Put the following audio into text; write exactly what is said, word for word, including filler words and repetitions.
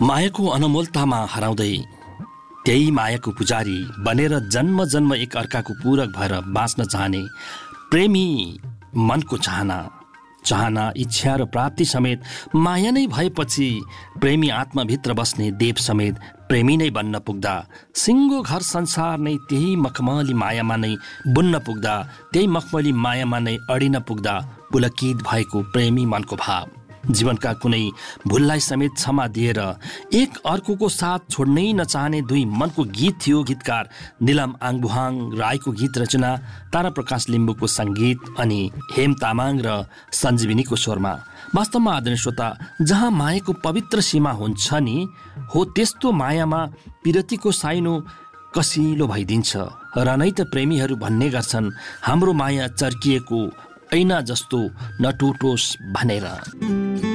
मायाको अनमोलतामा हराउँदै त्यही मायाको पुजारी बनेर जन्म जन्म एक अर्काको पूरक भएर बाँच्न चाहने प्रेमी मनको चाहना चाहना इच्छा र प्राप्ति समेत माया नै भएपछि प्रेमी आत्माभित्र बस्ने देव समेत प्रेमी नै बन्न पुग्दा सिङ्गो घर संसार नै त्यही मखमली मायामा नै बुन्न पुग्दा त्यही मखमली मायामा नै अडिन पुग्दा पुलकित भएको प्रेमी मनको भाव जीवनका कुनै भुललाई समेत क्षमा दिएर एक अर्कोको साथ छोड्नै नचाहने दुई मनको गीत थियो। गीतकार निलम आङबुहाङ राईको गीत रचना, ताराप्रकाश लिम्बूको सङ्गीत अनि हेम तामाङ र सञ्जीविनीको स्वरमा। वास्तवमा आदरणीय श्रोता, जहाँ मायाको पवित्र सीमा हुन्छ नि हो त्यस्तो मायामा पिरतीको साइनो कसिलो भइदिन्छ र नै त प्रेमीहरू भन्ने गर्छन् हाम्रो माया चर्किएको ऐना जस्तो नटुटोस् भनेर।